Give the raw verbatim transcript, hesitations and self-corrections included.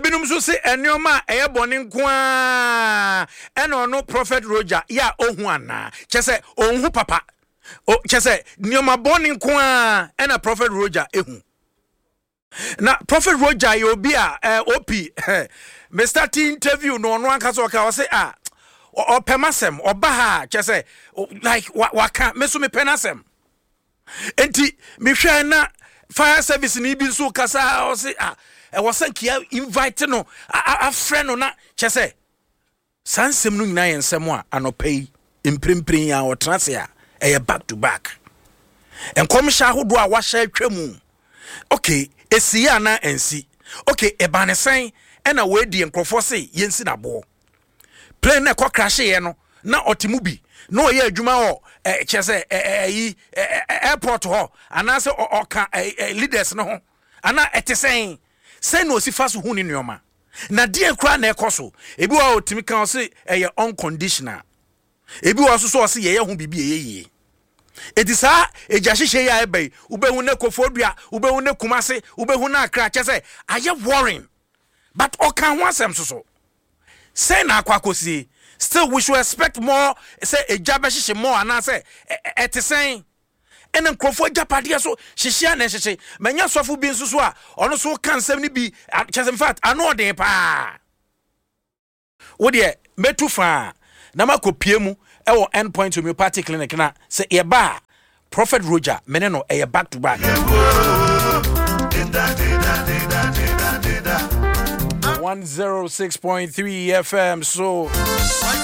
ebinom so se enioma eye bone nko a eno no Prophet Roger ya ohu ana chese onhu papa o chese nioma bone nko a ena Prophet Roger ehu na Prophet Roger ye obi a eh, opi me start interview no no anka so ka o se ah o pemasem oba ha chese like waka me so me penasem enti me hwe na fire service ni bi so kasa o se ah e wasan kia invite no a friend no na chese sansem no nyina yensem a anopai imprimprin ya o trase a e back to back enkom hya hodo a wa hya atwamu okay esi ya na ensi okay e ba ne sen e na we di enkrofo se yensi na bo plane na ko crash ye no na otimu bi na o ye adwuma o e chese e airport ho anase o ka leaders no ho ana etesen say no si faso hu ni nyoma na die kra na ekoso ebi wa otimi kan se eye unconditional ebi wa so so se ye ye hu bibi ye etisa eja hihye ya ebe ubehu na kofodua ubehu na kumase ubehu na akra chese aye worrying but o kan ho asem so so say na akwakosi still we should expect more say eja be hihye more ana say etisen enen krofo japade so hihye na hihye manya sofo bi nsusu a ono so kan sem ni bi chese in fact ano den pa wo de metu fa na makopie mu ewo endpoint homeopathic clinic na say e ba Prophet Roger meneno e back to back one oh six point three F M so